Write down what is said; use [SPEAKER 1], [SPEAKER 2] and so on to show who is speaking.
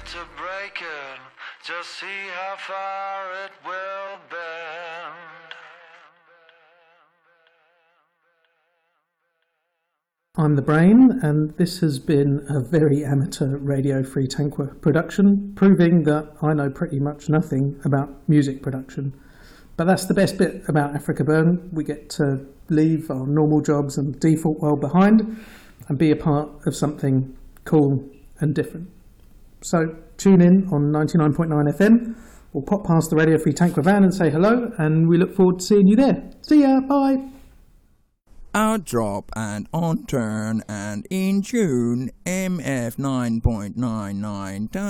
[SPEAKER 1] to break it, just see how far it will bend.
[SPEAKER 2] I'm The Brain, and this has been a very amateur Radio Free Tanqua production, proving that I know pretty much nothing about music production. But that's the best bit about Africa Burn. We get to leave our normal jobs and default world behind and be a part of something cool and different. So tune in on 99.9 FM or pop past the Radio Free Tanqua van and say hello, and we look forward to seeing you there. See ya, bye!
[SPEAKER 3] Out drop and on turn and in tune, MF 9.99.